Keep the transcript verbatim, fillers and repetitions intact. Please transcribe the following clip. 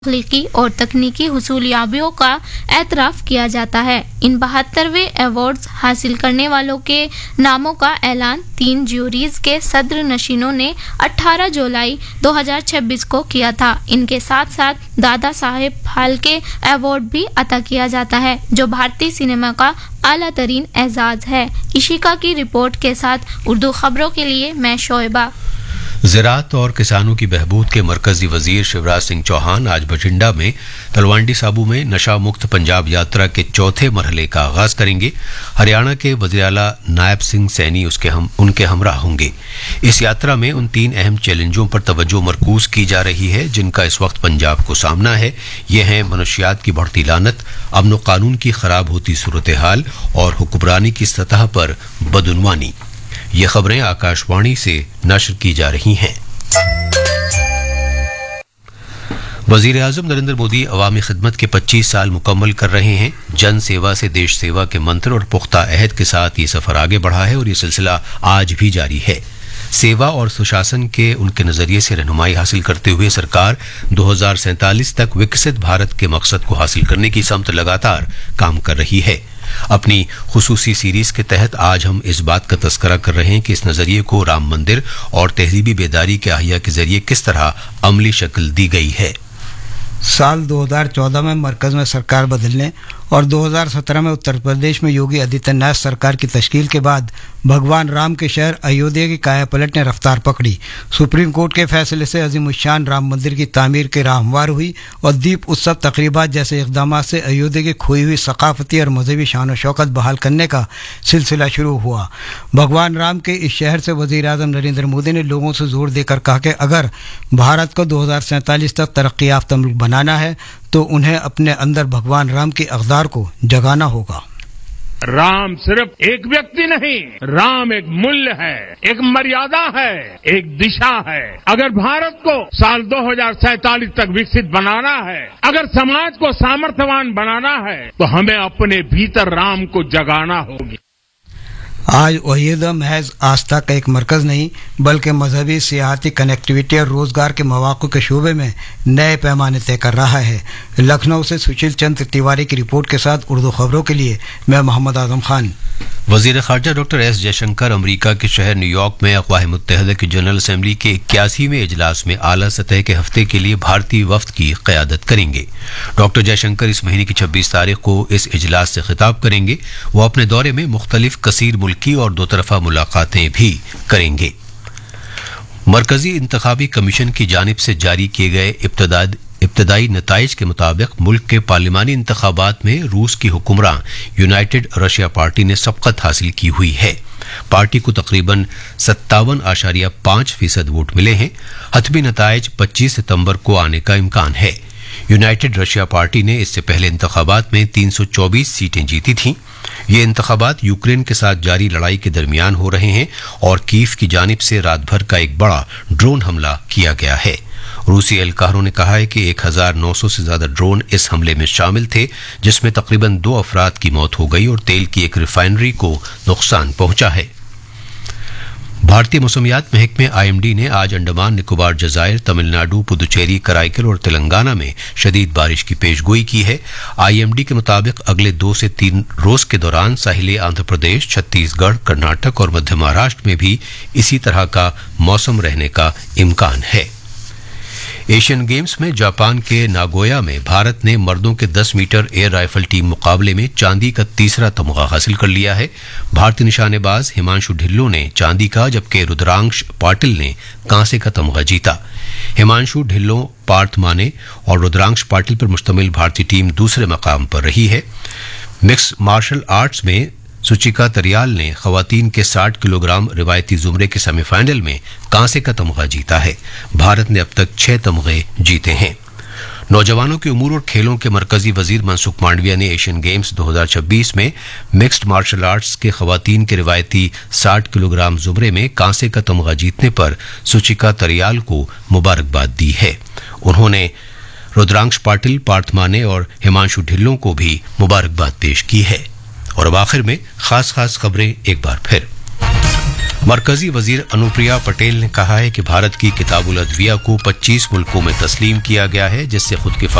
तख्लीकी और तकनीकी हुसूलियाबियों का एतराफ़ किया जाता है। इन बहत्तरवें अवार्ड्स हासिल करने वालों के नामों का ऐलान तीन ज्यूरीज के सदर नशीनों ने अठारह जुलाई दो हज़ार छब्बीस को किया था। इनके साथ साथ दादा साहेब फाल्के अवार्ड भी अता किया जाता है, जो भारतीय सिनेमा का आला तरीन एजाज है। इशिका की रिपोर्ट के साथ उर्दू खबरों के लिए मैं शोएबा। ज़राअत और किसानों की बहबूद के मरकजी वजीर शिवराज सिंह चौहान आज बठिंडा में तलवंडी साबू में नशा मुक्त पंजाब यात्रा के चौथे मरहले का आगाज करेंगे। हरियाणा के वज़ीर आला नायब सिंह सैनी उसके हम उनके हमरा होंगे। इस यात्रा में उन तीन अहम चैलेंजों पर तवज्जो मरकूज की जा रही है जिनका इस वक्त पंजाब को सामना है। ये हैं मनशियात की बढ़ती लानत, अमन कानून की खराब होती सूरत हाल और हुक्मरानी की सतह पर बदउनवानी। ये खबरें आकाशवाणी से नशर की जा रही हैं। वजीर आज़म नरेंद्र मोदी अवामी खिदमत के पच्चीस साल मुकम्मल कर रहे हैं। जन सेवा से देश सेवा के मंत्र और पुख्ता अहद के साथ ये सफर आगे बढ़ा है और ये सिलसिला आज भी जारी है। सेवा और सुशासन के उनके नजरिए से रहनुमाई हासिल करते हुए सरकार दो हज़ार सैंतालीस तक विकसित भारत के मकसद को हासिल करने की समत लगातार काम कर रही है। अपनी खुसूसी सीरीज के तहत आज हम इस बात का तस्करा कर रहे हैं कि इस नजरिए को राम मंदिर और तहजीबी बेदारी के अहिया के जरिए किस तरह अमली शक्ल दी गई है। साल दो हज़ार चौदह में मरकज में सरकार बदलने और दो हज़ार सत्रह में उत्तर प्रदेश में योगी आदित्यनाथ सरकार की तश्कील के बाद भगवान राम के शहर अयोध्या की काया पलट ने रफ्तार पकड़ी। सुप्रीम कोर्ट के फैसले से अजीमुशान राम मंदिर की तामीर के राह हमवार हुई और दीप उत्सव तकरीबात जैसे इक़दामात से अयोध्या की खोई हुई सकाफती और मजहबी शान और शौकत बहाल करने का सिलसिला शुरू हुआ। भगवान राम के इस शहर से वज़ीर आज़म नरेंद्र मोदी ने लोगों से जोर देकर कहा कि अगर भारत को दो हज़ार सैंतालीस तक तरक्की याफ्ता मुल्क बनाना है तो उन्हें अपने अंदर भगवान राम के अक़दार को जगाना होगा। राम सिर्फ एक व्यक्ति नहीं, राम एक मूल्य है, एक मर्यादा है, एक दिशा है। अगर भारत को साल दो हज़ार सैंतालीस तक विकसित बनाना है, अगर समाज को सामर्थ्यवान बनाना है, तो हमें अपने भीतर राम को जगाना होगी। आज अयोध्या महज आस्था का एक मरकज नहीं बल्कि मजहबी, सियाहती, कनेक्टिविटी और रोजगार के मौक़ों के शोबे में नए पैमाने तय कर रहा है। लखनऊ से सुशील चंद्र तिवारी की रिपोर्ट के साथ उर्दू खबरों के लिए मैं मोहम्मद आजम खान। वजीर खारजा डॉक्टर एस जयशंकर अमरीका के शहर न्यूयॉर्क में अक़वाम मुत्तहिदा की जनरल असम्बली के इक्यासीवें इजलास में आला सतह के हफ्ते के लिए भारतीय वफ्द की क़यादत करेंगे। डॉक्टर जयशंकर इस महीने की छब्बीस तारीख को इस इजलास से खिताब करेंगे। वो अपने दौरे में मुख्तलिफ कसीर मुल्की और दो तरफा मुलाकातें भी करेंगे। मरकजी इंतखाबी कमीशन की जानिब से जारी किए गए इब्तदा इब्तदाई नताइज के मुताबिक मुल्क के पार्लिमानी इंतखाबात में रूस की हुक्मरां यूनाइटेड रशिया पार्टी ने सबकत हासिल की हुई है। पार्टी को तकरीबन सत्तावन आशारिया पांच फीसद वोट मिले हैं। हतमी नताइज पच्चीस सितंबर को आने का इम्कान है। यूनाइटेड रशिया पार्टी ने इससे पहले इंतखाबात में तीन सौ चौबीस सीटें जीती थीं। ये इंतखाबात यूक्रेन के साथ जारी लड़ाई के दरमियान हो रहे हैं और कीव की जानिब से रात भर का एक बड़ा ड्रोन हमला किया गया है। रूसी एहलकारों ने कहा है कि एक हजार नौ सौ से ज्यादा ड्रोन इस हमले में शामिल थे, जिसमें तकरीबन दो अफराद की मौत हो गई और तेल की एक रिफाइनरी को नुकसान पहुंचा है। भारतीय मौसमियात महकमे आईएमडी ने आज अंडमान निकोबार जजायर, तमिलनाडु, पुदुचेरी, कराईकल और तेलंगाना में शदीद बारिश की पेशगोई की है। आईएमडी के मुताबिक अगले दो से तीन रोज के दौरान साहिली आंध्र प्रदेश, छत्तीसगढ़, कर्नाटक और मध्य महाराष्ट्र में भी इसी तरह का मौसम रहने का इम्कान है। एशियन गेम्स में जापान के नागोया में भारत ने मर्दों के दस मीटर एयर राइफल टीम मुकाबले में चांदी का तीसरा तमगा हासिल कर लिया है। भारतीय निशानेबाज हिमांशु ढिल्लों ने चांदी का जबकि रुद्रांश पाटिल ने कांसे का तमगा जीता। हिमांशु ढिल्लों, पार्थ माने और रुद्रांश पाटिल पर मुश्तमिल भारतीय टीम दूसरे मकाम पर रही है। मिक्स मार्शल आर्ट्स में सुचिका तरियाल ने खवातीन के साठ किलोग्राम रिवायती जुमरे के सेमीफाइनल में कांसे का तमगा जीता है। भारत ने अब तक छह तमगे जीते हैं। नौजवानों के उमूर और खेलों के मरकजी वजीर मनसुख मांडविया ने एशियन गेम्स दो हज़ार छब्बीस में मिक्स्ड मार्शल आर्ट्स के खवातीन के रिवायती साठ किलोग्राम जुमरे में कांसे का तमगा जीतने पर सुचिका तरियाल को मुबारकबाद दी है। उन्होंने रुद्रांश पाटिल, पार्थ माने और हिमांशु ढिल्लों को भी मुबारकबाद पेश की है। और अब आखिर में खास खास खबरें एक बार फिर। मरकजी वजीर अनुप्रिया पटेल ने कहा है कि भारत की किताबुल अदविया को पच्चीस मुल्कों में तस्लीम किया गया है, जिससे खुद